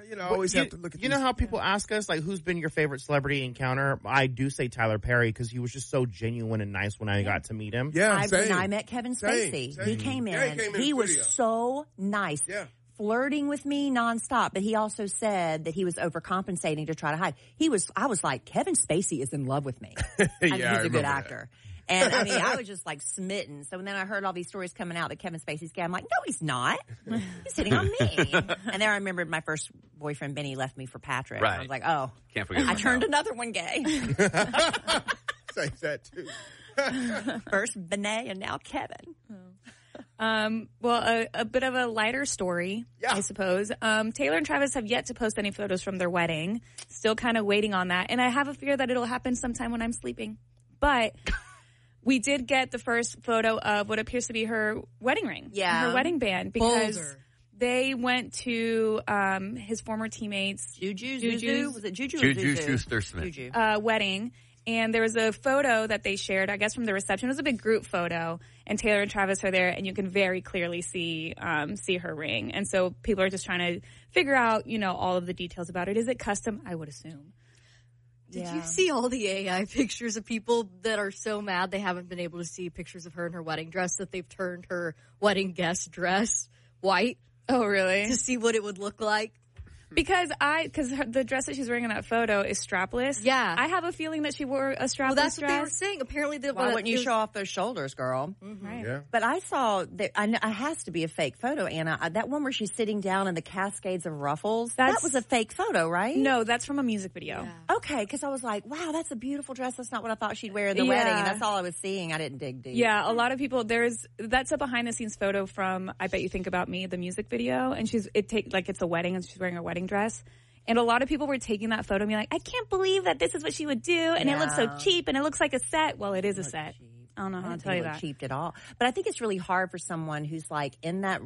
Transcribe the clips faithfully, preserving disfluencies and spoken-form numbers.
you know, I always you, have to look at You these. know how people ask us, like, who's been your favorite celebrity encounter? I do say Tyler Perry because he was just so genuine and nice when I got to meet him. Yeah, I, same. when I met Kevin Same, Spacey, same. he came in. Yeah, he came in he the was studio. so nice. Yeah. Flirting with me nonstop, but he also said that he was overcompensating to try to hide. He was, I was like, Kevin Spacey is in love with me. I mean, Yeah, he's I a remember good that. actor. And I mean, I was just like smitten. So then I heard all these stories coming out that Kevin Spacey's gay. I'm like, no, he's not. He's hitting on me. And then I remembered my first boyfriend, Benny, left me for Patrick. Right. I was like, oh, Can't forget I about turned that. another one gay. Say that too. First Benet and now Kevin. Um, well, a, a bit of a lighter story, Yeah. I suppose. Um, Taylor and Travis have yet to post any photos from their wedding. Still kind of waiting on that. And I have a fear that it'll happen sometime when I'm sleeping. But we did get the first photo of what appears to be her wedding ring. Yeah. Her wedding band. Because Boulder. they went to um, his former teammates' Juju, Juju's- Zuzu? Was it Juju or Juju Zuzu? Schuster-Smith. Juju. uh, wedding. And there was a photo that they shared, I guess, from the reception. It was a big group photo, and Taylor and Travis are there, and you can very clearly see um, see her ring. And so people are just trying to figure out, you know, all of the details about it. Is it custom? I would assume. Did Yeah. you see all the A I pictures of people that are so mad they haven't been able to see pictures of her in her wedding dress that they've turned her wedding guest dress white Oh, really? to see what it would look like? Because I, because the dress that she's wearing in that photo is strapless. Yeah. I have a feeling that she wore a strapless Well, that's what dress. they were saying. Apparently, that Why wouldn't you show off those shoulders, girl? Right. Yeah. But I saw that I know, it has to be a fake photo, Anna. I- That one where she's sitting down in the cascades of ruffles. That's- that was a fake photo, right? No, that's from a music video. Yeah. Okay, because I was like, wow, that's a beautiful dress. That's not what I thought she'd wear in the Yeah. wedding. And that's all I was seeing. I didn't dig deep. Yeah, a lot of people. There's that's a behind the scenes photo from I Bet You Think About Me, the music video, and she's it take like it's a wedding and she's wearing a wedding dress, and a lot of people were taking that photo and being like, I can't believe that this is what she would do, and it looks so Yeah. cheap, and it looks like a set. Well, it is a Look set. cheap. I don't know I how to didn't tell think you it looked that. cheap at all. But I think it's really hard for someone who's like in that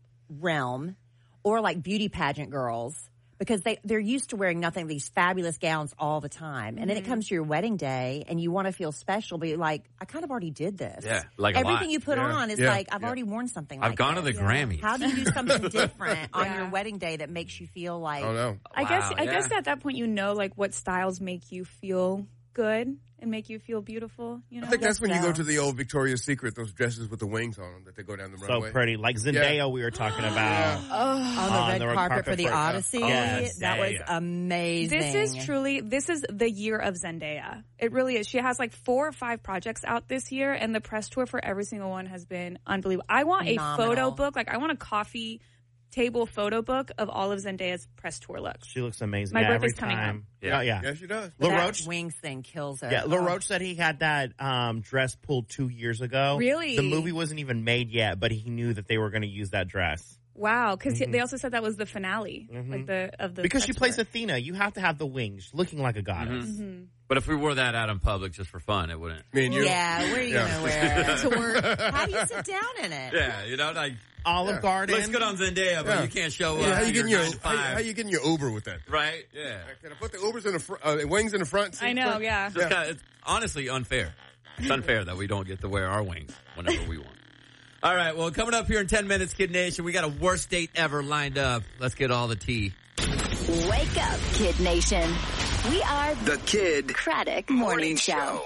realm, or like beauty pageant girls, because they, they're used to wearing nothing, these fabulous gowns all the time. And then it comes to your wedding day and you want to feel special, but you're like, I kind of already did this. Yeah, like a Everything lot. you put Yeah. on is Yeah. like, I've Yeah. already worn something I've like gone to this. the Grammys. How do you do something different on Yeah. your wedding day that makes you feel like, Oh no. I guess Wow, I yeah. guess at that point you know like what styles make you feel good and make you feel beautiful. You know, I think that's when you go so. to the old Victoria's Secret, those dresses with the wings on them that they go down the So runway. pretty. Like Zendaya Yeah. we were talking about. on the On red the red carpet, carpet for the for- Odyssey. Yes. That Yeah, was yeah. amazing. This is truly, this is the year of Zendaya. It really is. She has like four or five projects out this year, and the press tour for every single one has been unbelievable. I want Phenomenal. a photo book. Like, I want a coffee table photo book of all of Zendaya's press tour looks. She looks amazing. My yeah, birthday's every coming up. time. Yeah. Yeah, yeah. Yeah, she does. That LaRoche, wings thing kills it. yeah, Oh. LaRoche said he had that um, dress pulled two years ago. Really? The movie wasn't even made yet, but he knew that they were going to use that dress. Wow, because they also said that was the finale, like the of the Because press she plays tour. Athena, you have to have the wings, looking like a goddess. Mm-hmm. But if we wore that out in public just for fun, it wouldn't. Me and you. Yeah, where are you Yeah. going to wear it? To work. How do you sit down in it? Yeah, you know, like Olive Yeah. Garden. looks good on Zendaya, but Yeah. you can't show up. Yeah, how to you getting your your nine to how, five. how you getting your Uber with that? Right? Yeah. Can I put the Ubers in the fr- uh, wings in the front? I know, yeah. It's, just kinda, it's honestly unfair. It's unfair that we don't get to wear our wings whenever we want. All right, well, coming up here in ten minutes, Kid Nation, we got a worst date ever lined up. Let's get all the tea. Wake up, Kid Nation. We are The Kid Craddock Morning Show.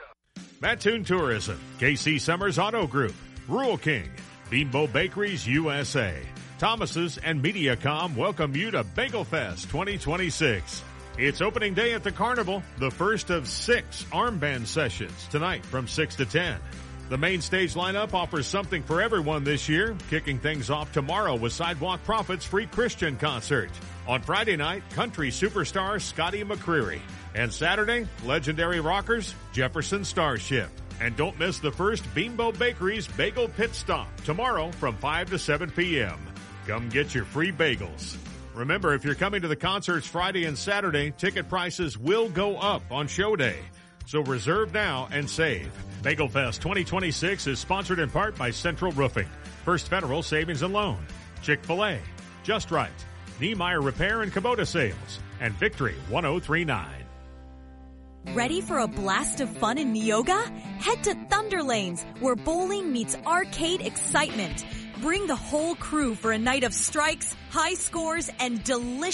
Mattoon Tourism, K C Summers Auto Group, Rural King, Beambo Bakeries U S A, Thomas's and MediaCom welcome you to Bagel Fest twenty twenty-six. It's opening day at the Carnival, the first of six armband sessions tonight from six to ten. The main stage lineup offers something for everyone this year, kicking things off tomorrow with Sidewalk Prophets Free Christian Concert. On Friday night, country superstar Scotty McCreery. And Saturday, legendary rockers Jefferson Starship. And don't miss the first Beambo Bakeries Bagel Pit Stop tomorrow from five to seven p.m. Come get your free bagels. Remember, if you're coming to the concerts Friday and Saturday, ticket prices will go up on show day. So reserve now and save. Bagel Fest twenty twenty-six is sponsored in part by Central Roofing, First Federal Savings and Loan, Chick-fil-A, Just Right, Niemeyer Repair and Kubota Sales, and Victory ten thirty-nine. Ready for a blast of fun in Neoga? Head to Thunder Lanes, where bowling meets arcade excitement. Bring the whole crew for a night of strikes, high scores, and delicious